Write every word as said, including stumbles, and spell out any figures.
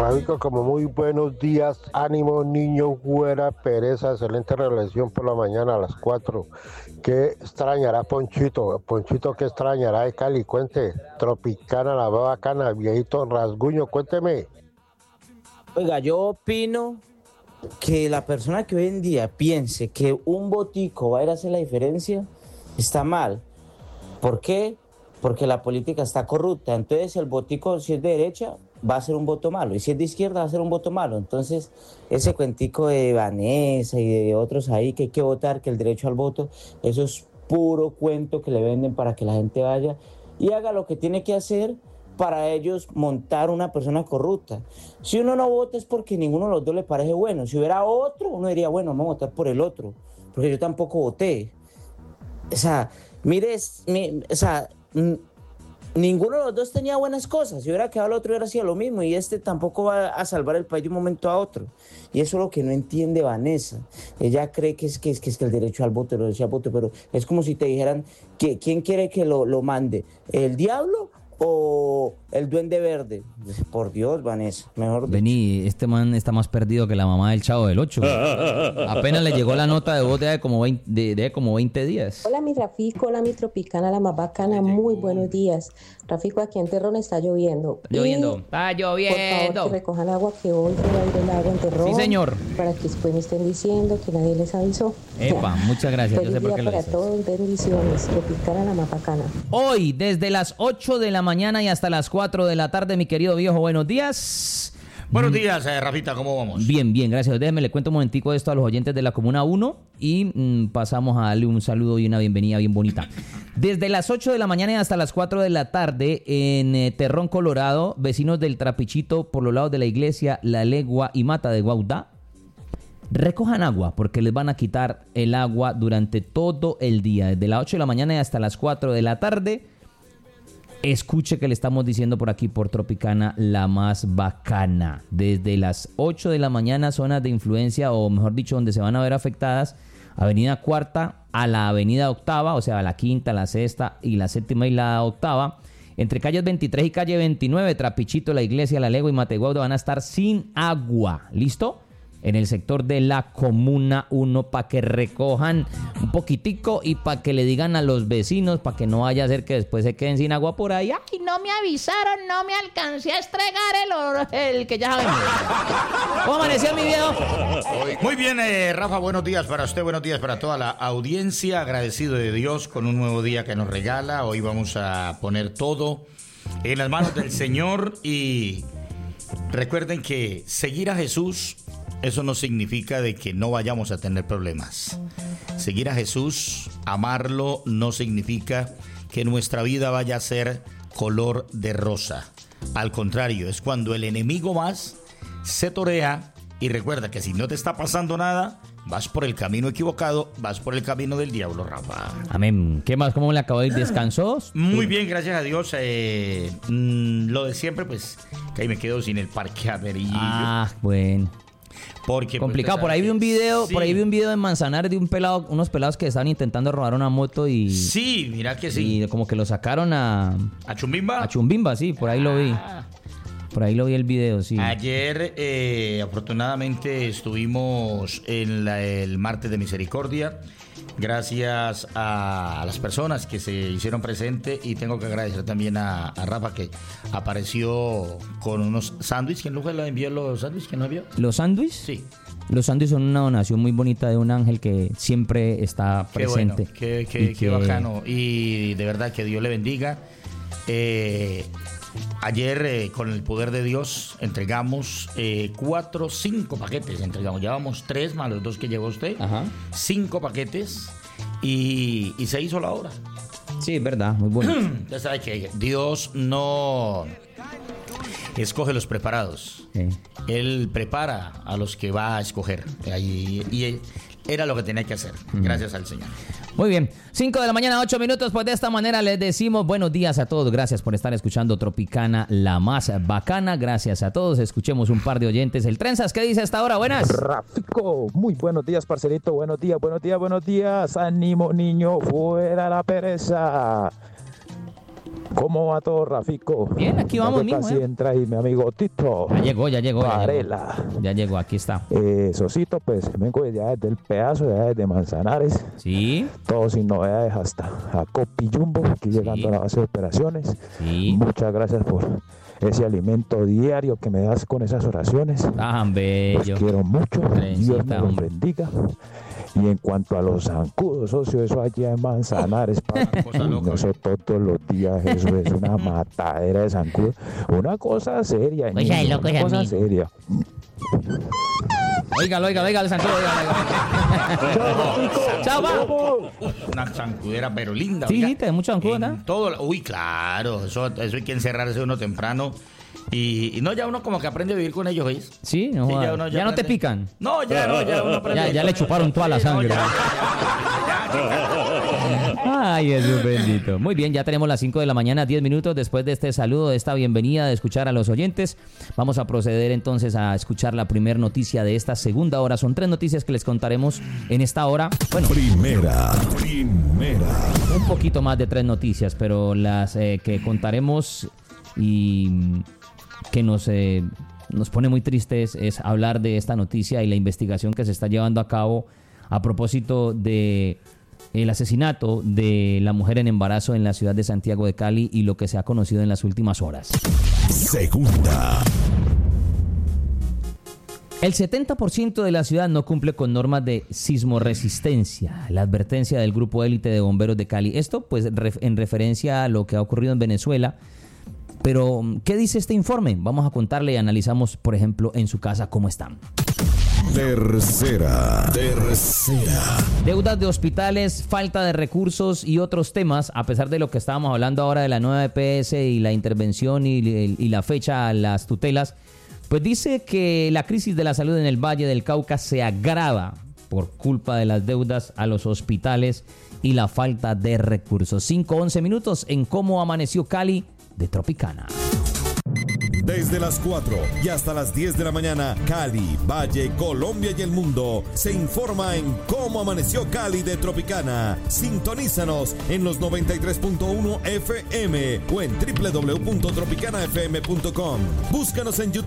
Rabico, como muy buenos días, ánimo, niño, fuera, pereza, excelente relación por la mañana a las cuatro. ¿Qué extrañará Ponchito? Ponchito, ¿qué extrañará de Cali? Cuente, Tropicana, la bacana, viejito rasguño, cuénteme. Oiga, yo opino que la persona que hoy en día piense que un botico va a ir a hacer la diferencia, está mal. ¿Por qué? Porque la política está corrupta. Entonces el botico, si es de derecha, va a ser un voto malo. Y si es de izquierda, va a ser un voto malo. Entonces, ese cuentico de Vanessa y de otros ahí que hay que votar, que el derecho al voto, eso es puro cuento que le venden para que la gente vaya y haga lo que tiene que hacer para ellos montar una persona corrupta. Si uno no vota es porque ninguno de los dos le parece bueno. Si hubiera otro, uno diría, bueno, vamos a votar por el otro. Porque yo tampoco voté. O sea, mire, mi, o sea, n- ninguno de los dos tenía buenas cosas. Si hubiera quedado el otro, hubiera sido lo mismo. Y este tampoco va a salvar el país de un momento a otro. Y eso es lo que no entiende Vanessa. Ella cree que es que es, que es que el derecho al voto, el derecho al voto, pero es como si te dijeran que quién quiere que lo, lo mande, ¿el diablo o el duende verde? Por Dios, Vanessa, mejor dicho. Vení, este man está más perdido que la mamá del Chavo del Ocho. Apenas le llegó la nota de voz de como veinte, de, de como veinte días. Hola mi Rafico, hola mi Tropicana, la más bacana, muy buenos días. Rafico, aquí en Terrón está lloviendo. Está lloviendo. Y, Está por lloviendo. favor, que recojan agua, que hoy se va a ir el agua en Terrón. Sí, señor. Para que después me estén diciendo que nadie les avisó. Epa, muchas gracias. Yo Feliz sé por día qué lo para dices. todos, bendiciones. Tropicana, la más bacana. Hoy, desde las ocho de la mañana y hasta las cuatro de la tarde, mi querido viejo, buenos días. Buenos días, eh, Rafita, ¿cómo vamos? Bien, bien, gracias. Déjeme, le cuento un momentico esto a los oyentes de la Comuna uno y mm, pasamos a darle un saludo y una bienvenida bien bonita. Desde las ocho de la mañana y hasta las cuatro de la tarde en eh, Terrón, Colorado, vecinos del Trapichito por los lados de la iglesia La Legua y Mata de Guaudá, recojan agua porque les van a quitar el agua durante todo el día, desde las ocho de la mañana y hasta las cuatro de la tarde. Escuche que le estamos diciendo por aquí por Tropicana, la más bacana. Desde las ocho de la mañana, zonas de influencia, o mejor dicho, donde se van a ver afectadas, Avenida Cuarta a la Avenida Octava, o sea, la Quinta, la Sexta y la Séptima y la Octava. Entre calles veintitrés y calle veintinueve, Trapichito, la iglesia, La Legua y Mateguauda van a estar sin agua. ¿Listo? En el sector de la Comuna uno, para que recojan un poquitico y para que le digan a los vecinos, para que no vaya a ser que después se queden sin agua por ahí. ¡Ay, no me avisaron, no me alcancé a estregar el oro, el que ya sabemos! ¿Cómo amaneció mi viejo? Muy bien, eh, Rafa, buenos días para usted, buenos días para toda la audiencia. Agradecido de Dios con un nuevo día que nos regala. Hoy vamos a poner todo en las manos del Señor y recuerden que seguir a Jesús, eso no significa de que no vayamos a tener problemas. Seguir a Jesús, amarlo, no significa que nuestra vida vaya a ser color de rosa. Al contrario, es cuando el enemigo más se torea y recuerda que si no te está pasando nada, vas por el camino equivocado, vas por el camino del diablo, Rafa. Amén. ¿Qué más? ¿Cómo le acabó de ir? ¿Descansó? Muy bien, gracias a Dios. Eh, mm, lo de siempre, pues, que ahí me quedo sin el parqueaderillo. Ah, bueno. Porque, complicado. Pues, por ahí vi un video, sí. por ahí vi un video en Manzanares de un pelado, unos pelados que estaban intentando robar una moto y Sí, mira que sí. y como que lo sacaron a ¿A Chumbimba? a Chumbimba, sí, por ahí lo vi. Ah. Por ahí lo vi el video, sí. Ayer, eh, afortunadamente, estuvimos en la- el martes de misericordia. Gracias a las personas que se hicieron presente y tengo que agradecer también a, a Rafa que apareció con unos sándwiches. ¿Quién luego le envió los sándwiches? ¿Quién lo envió? ¿Los sándwiches? Sí. Los sándwiches son una donación muy bonita de un ángel que siempre está Qué bueno, presente. qué, qué, Y qué que- bacano. Y de verdad que Dios le bendiga. Eh, ayer, eh, con el poder de Dios, entregamos eh, cuatro, cinco paquetes. Entregamos, llevamos tres más los dos que llevó usted. Ajá. Cinco paquetes y, y se hizo la obra. Sí, es verdad, muy bueno. Ya sabe que Dios no escoge los preparados. Sí. Él prepara a los que va a escoger. Y, y era lo que tenía que hacer. Gracias al Señor. Muy bien, cinco de la mañana, ocho minutos, pues de esta manera les decimos buenos días a todos, gracias por estar escuchando Tropicana, la más bacana, gracias a todos, escuchemos un par de oyentes, el Trenzas, ¿qué dice hasta ahora? Buenas. Rafico, muy buenos días, parcerito, buenos días, buenos días, buenos días, ánimo niño, fuera la pereza. ¿Cómo va todo, Rafico? Bien, aquí vamos, Ya mijo, casi eh. entra ahí mi amigo Tito. Ya llegó, ya llegó. Ya llegó, Varela. ya llegó, aquí está. Eh, Sosito, pues vengo ya desde el pedazo, ya desde Manzanares. Sí, Todo sin novedades hasta a Copi Jumbo, aquí llegando a la base de operaciones. sí. Muchas gracias por ese alimento diario que me das con esas oraciones. Tan Los bello. quiero mucho. Trencita, Dios me los hombre. bendiga. Y en cuanto a los zancudos, socio, eso allá en Manzanares, papi, Cosa loca. eso todos los días, eso es una matadera de zancudos. Una cosa seria, Oiga, niño, el loco una es cosa amigo. seria. Oiga, oiga, oiga, el zancudo, oiga, oiga. Chao, va. Una zancudera, pero linda. Sí, oiga. sí, te mucho zancudo, En ¿no? todo, uy, claro, eso, eso hay que encerrarse uno temprano. Y, y no, ya uno como que aprende a vivir con ellos, ¿veis? Sí, no, Sí, joda. uno ya, no te aprende. pican. No, ya no, ya uno aprende. Ya, ya le chuparon toda la Sí, no, sangre. ya, ya, ya, ya, ya. Ay, Jesús bendito. Muy bien, ya tenemos las cinco de la mañana, diez minutos después de este saludo, de esta bienvenida, de escuchar a los oyentes. Vamos a proceder entonces a escuchar la primera noticia de esta segunda hora. Son tres noticias que les contaremos en esta hora. Bueno, Primera, primera. un poquito más de tres noticias, pero las eh, que contaremos y mm, que nos, eh, nos pone muy tristes es hablar de esta noticia y la investigación que se está llevando a cabo a propósito de el asesinato de la mujer en embarazo en la ciudad de Santiago de Cali y lo que se ha conocido en las últimas horas. Segunda, El setenta por ciento de la ciudad no cumple con normas de sismoresistencia, la advertencia del grupo élite de bomberos de Cali. Esto pues ref- en referencia a lo que ha ocurrido en Venezuela. Pero, ¿qué dice este informe? Vamos a contarle y analizamos, por ejemplo, en su casa cómo están. tercera, tercera. Deudas de hospitales, falta de recursos y otros temas, a pesar de lo que estábamos hablando ahora de la nueva E P S y la intervención y, y la fecha a las tutelas, pues dice que la crisis de la salud en el Valle del Cauca se agrava por culpa de las deudas a los hospitales y la falta de recursos. cinco once minutos en cómo amaneció Cali de Tropicana. Desde las cuatro y hasta las diez de la mañana, Cali, Valle, Colombia y el mundo se informa en cómo amaneció Cali de Tropicana. Sintonízanos en los noventa y tres punto uno F M o en doble u doble u doble u punto tropicana f m punto com. Búscanos en YouTube.